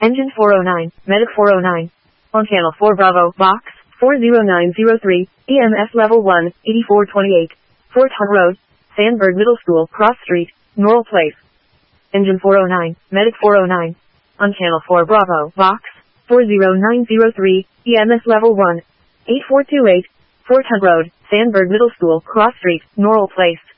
Engine 409, Medic 409. On Channel 4 Bravo, Box 40903, EMS Level 1, 8428. Fort Hunt Road, Sandburg Middle School, Cross Street, Norrell Place. Engine 409, Medic 409. On Channel 4 Bravo, Box 40903, EMS Level 1, 8428. Fort Hunt Road, Sandburg Middle School, Cross Street, Norrell Place.